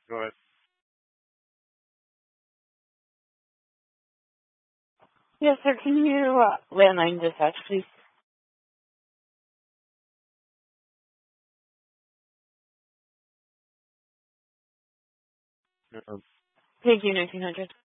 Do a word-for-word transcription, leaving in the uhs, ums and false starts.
Go ahead. Yes, sir. Can you uh, landline dispatch, please? Um, Thank you, nineteen hundred.